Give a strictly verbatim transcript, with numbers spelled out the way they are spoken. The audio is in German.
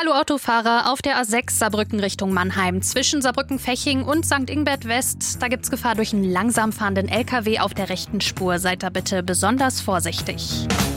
Hallo Autofahrer, auf der A sechs Saarbrücken Richtung Mannheim. Zwischen Saarbrücken-Feching und Sankt Ingbert West, da gibt's Gefahr durch einen langsam fahrenden L K W auf der rechten Spur. Seid da bitte besonders vorsichtig.